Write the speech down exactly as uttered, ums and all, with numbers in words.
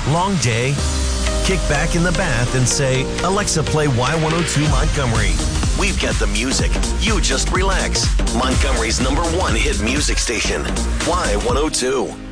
Long day? Kick back in the bath and say, Alexa, play Y one oh two Montgomery. We've got the music. You just relax. Montgomery's number one hit music station, Y one oh two.